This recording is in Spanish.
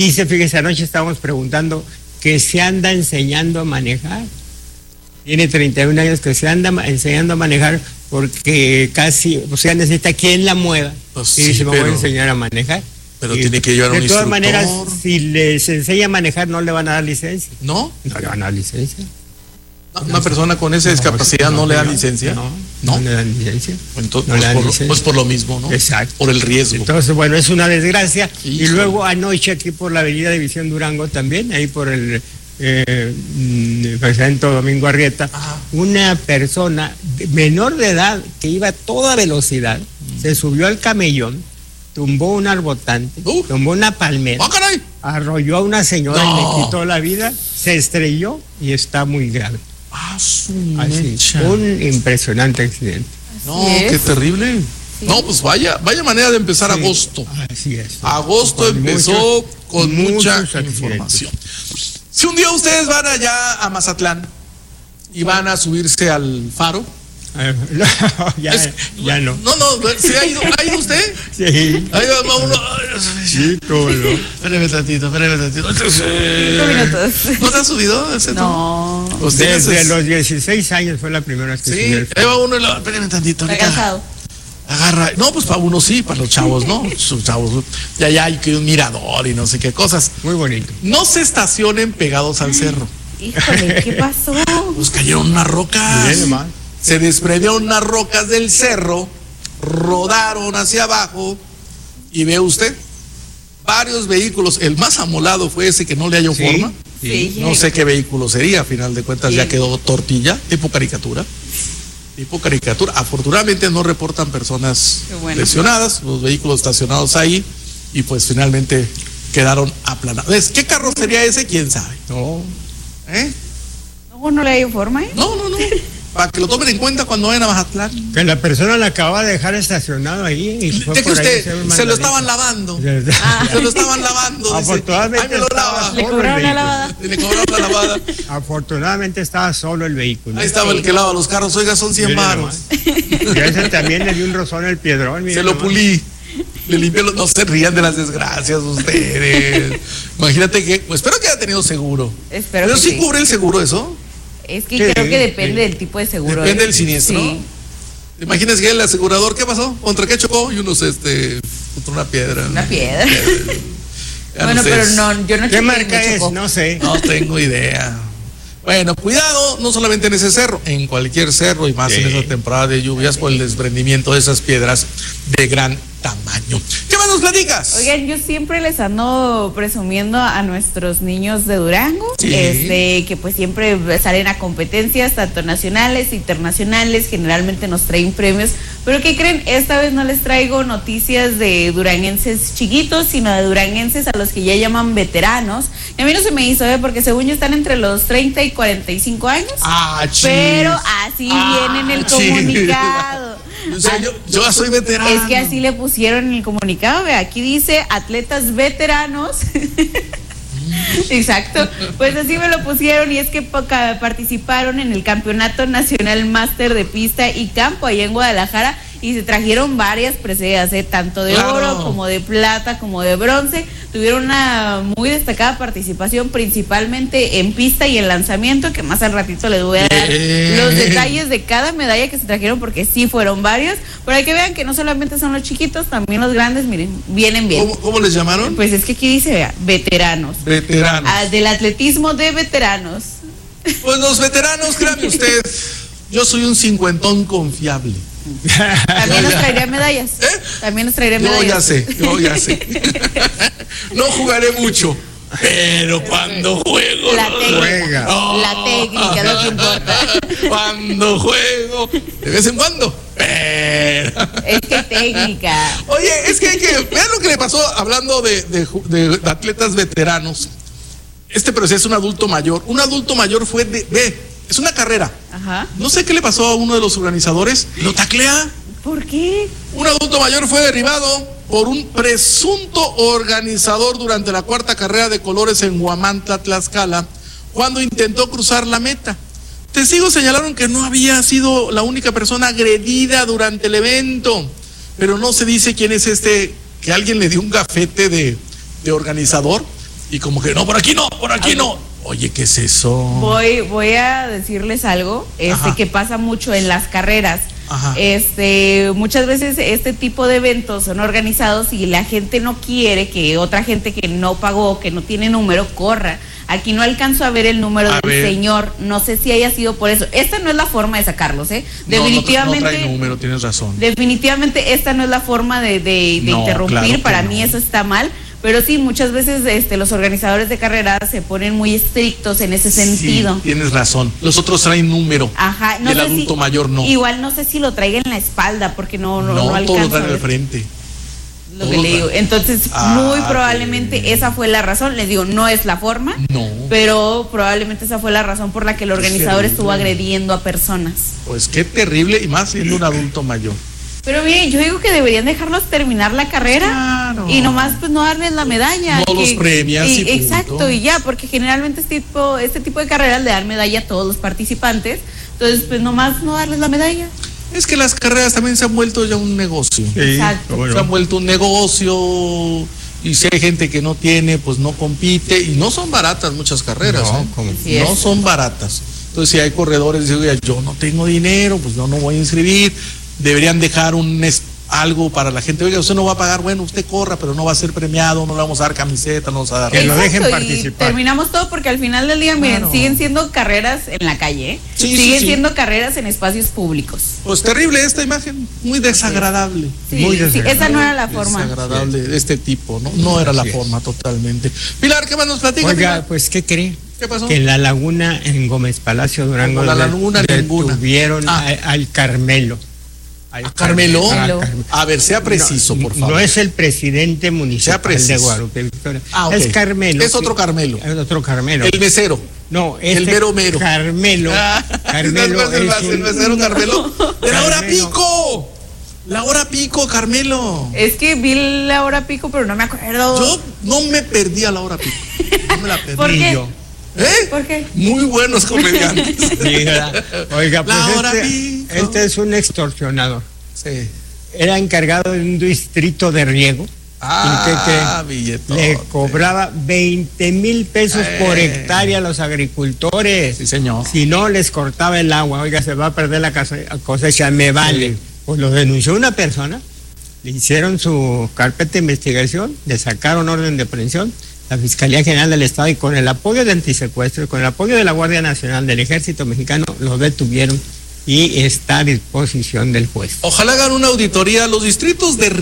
Dice, fíjese, anoche estábamos preguntando que se anda enseñando a manejar. Tiene 31 años que se anda enseñando a manejar porque casi, o sea, necesita quien la mueva. Pues y dice, sí, me voy a enseñar a manejar. Pero tiene que llevar un instructor. De todas maneras, si les enseña a manejar, no le van a dar licencia. ¿No? No le van a dar licencia. Una persona con esa discapacidad no le dan licencia. No le dan licencia. Entonces, no le dan licencia. Pues por lo mismo, ¿no? Exacto. Por el riesgo. Entonces, bueno, es una desgracia. Hijo. Y luego anoche aquí por la avenida División Durango también, ahí por el Santo Domingo Arrieta, una persona menor de edad que iba a toda velocidad, se subió al camellón, tumbó un arbotante, tumbó una palmera, arrolló a una señora y le quitó la vida, se estrelló y está muy grave. Así, un impresionante accidente. No, qué terrible. Sí. No, pues vaya manera de empezar agosto. Así es. Agosto empezó con mucha información. Si un día ustedes van allá a Mazatlán y van a subirse al faro. Ya no. No, ¿sí ha ido usted? Sí. Ahí va uno. Sí, cómo no. Espérame tantito. 5 minutos. ¿No te has subido ese? No. Desde los 16 años fue la primera vez que subí el faro. Ahí va uno y espérame tantito. Está cansado. Agarra, no, pues para uno sí, para los chavos, ¿no? Sus chavos, ya hay que un mirador y no sé qué cosas. Muy bonito. No se estacionen pegados al cerro. Híjole, ¿qué pasó? Pues cayeron unas rocas. Se desprendieron unas rocas del cerro, rodaron hacia abajo y ve usted, varios vehículos. El más amolado fue ese que no le halló forma. Sí. No sé qué vehículo sería, a final de cuentas ya quedó tortilla, tipo caricatura. Afortunadamente no reportan personas lesionadas, los vehículos estacionados ahí y pues finalmente quedaron aplanados. ¿Qué carro sería ese? ¿Quién sabe? No. No le dio forma, No. Para que lo tomen en cuenta cuando vayan a Mazatlán. Que la persona la acaba de dejar estacionado ahí. Y fue de que por usted se lo estaban lavando. Se lo estaban lavando. Afortunadamente le cobraron la lavada. Le cobraron la lavada. Afortunadamente estaba solo el vehículo. Ahí estaba el que lava los carros. Oiga, son 100 baros. Y a ese también le dio un rozón el piedrón. Se lo pulí. Le limpié no se rían de las desgracias ustedes. Imagínate que, espero que haya tenido seguro. Pero sí cubre el seguro eso. Es que creo que depende del tipo de seguro. Depende del siniestro. Sí. Imagínense que el asegurador, ¿qué pasó? ¿Contra qué chocó? Y unos, contra una piedra. Una piedra. Bueno, pero no, yo no ¿Qué marca es? No sé. No tengo idea. Bueno, cuidado, no solamente en ese cerro, en cualquier cerro y más en esa temporada de lluvias por el desprendimiento de esas piedras de gran tamaño. ¿Qué más nos platicas? Oigan, yo siempre les ando presumiendo a nuestros niños de Durango, que pues siempre salen a competencias, tanto nacionales, internacionales, generalmente nos traen premios, pero ¿qué creen? Esta vez no les traigo noticias de duranguenses chiquitos, sino de duranguenses a los que ya llaman veteranos. Y a mí no se me hizo, porque según yo están entre los 30 y 45 años, pero así viene en el comunicado. O sea, yo ya soy veterano. Es que así le pusieron en el comunicado, aquí dice atletas veteranos. Exacto, pues así me lo pusieron y es que participaron en el Campeonato Nacional Máster de Pista y Campo allá en Guadalajara y se trajeron varias preseas, tanto de oro como de plata como de bronce. Tuvieron una muy destacada participación principalmente en pista y en lanzamiento, que más al ratito les voy a dar los detalles de cada medalla que se trajeron porque sí fueron varios, pero hay que vean que no solamente son los chiquitos, también los grandes, miren, vienen bien. ¿Cómo les llamaron? Pues es que aquí dice, vea, veteranos. Del atletismo de veteranos. Pues los veteranos, créame usted, yo soy un cincuentón confiable. También nos traería medallas. También nos traería medallas. Yo ya sé. No jugaré mucho, pero cuando juego la técnica, lo que importa. Cuando juego, de vez en cuando, pero es que técnica. Oye, es que hay que vean lo que le pasó hablando de atletas veteranos. Pero si es un adulto mayor. Un adulto mayor fue es una carrera. Ajá. No sé qué le pasó a uno de los organizadores. Lo taclea. ¿Por qué? Un adulto mayor fue derribado por un presunto organizador durante la cuarta carrera de colores en Huamantla, Tlaxcala, cuando intentó cruzar la meta. Testigos señalaron que no había sido la única persona agredida durante el evento, pero no se dice quién es que alguien le dio un gafete de organizador. Y como que, no, por aquí no, por aquí no. Oye, ¿qué es eso? Voy a decirles algo que pasa mucho en las carreras. Ajá. Muchas veces este tipo de eventos son organizados y la gente no quiere que otra gente que no pagó, que no tiene número, corra. Aquí no alcanzo a ver el número del señor, no sé si haya sido por eso. Esta no es la forma de sacarlos, definitivamente. No trae número, tienes razón. Definitivamente esta no es la forma de interrumpir, claro, para mí eso está mal. Pero sí, muchas veces los organizadores de carreras se ponen muy estrictos en ese sentido. Sí, tienes razón. Los otros traen número. Ajá. No, y el adulto mayor no. Igual no sé si lo traiga en la espalda, porque no alcanzo. Todo lo traen al frente. Lo que le digo. Entonces, muy probablemente esa fue la razón. Les digo, no es la forma. No. Pero probablemente esa fue la razón por la que el organizador estuvo agrediendo a personas. Pues qué terrible, y más siendo un adulto mayor. Pero miren, yo digo que deberían dejarlos terminar la carrera, claro, y nomás pues no darles la medalla. No los premias y punto. Exacto, y ya, porque generalmente este tipo de carreras le dan medalla a todos los participantes, entonces pues nomás no darles la medalla. Es que las carreras también se han vuelto ya un negocio. Sí, exacto. Se han vuelto un negocio, y si hay gente que no tiene, pues no compite, y no son baratas muchas carreras. No son baratas. Entonces si hay corredores que dicen, yo no tengo dinero, pues yo no voy a inscribir. Deberían dejar algo para la gente. Oiga, usted no va a pagar, bueno, usted corra, pero no va a ser premiado, no le vamos a dar camiseta, no vamos a dar. Que lo dejen participar. Terminamos todo porque al final del día, miren, siguen siendo carreras en la calle, siguen siendo carreras en espacios públicos. Pues terrible esta imagen, muy desagradable. Muy desagradable. Esa no era la forma. Desagradable de este tipo, no era la forma totalmente. Pilar, ¿qué más nos platica? Oiga, Pilar? pues, ¿qué cree? ¿Qué pasó? Que en la laguna, en Gómez Palacio, Durango, detuvieron al Carmelo. Carmelo. A ver, sea preciso, por favor. No es el presidente municipal de Guadalupe Victoria. Okay. Es Carmelo. Es otro Carmelo. Es otro Carmelo. El mesero. No, el mero. Carmelo. Carmelo es el mesero Carmelo. ¡De la hora pico! La hora pico, Carmelo. Es que vi la hora pico, pero no me acuerdo. Yo no me perdí a la hora pico. No me la perdí. ¿Por qué? Yo. ¿Por qué? Muy buenos comediantes. Oiga, pues este es un extorsionador. Sí. Era encargado de un distrito de riego. Le cobraba 20,000 pesos por hectárea a los agricultores. Sí, señor. Si no les cortaba el agua, oiga, se va a perder la cosecha, me vale. Sí. Pues lo denunció una persona, le hicieron su carpeta de investigación, le sacaron orden de aprehensión. La Fiscalía General del Estado, y con el apoyo de Antisecuestro, con el apoyo de la Guardia Nacional, del Ejército Mexicano, lo detuvieron y está a disposición del juez. Ojalá hagan una auditoría a los distritos de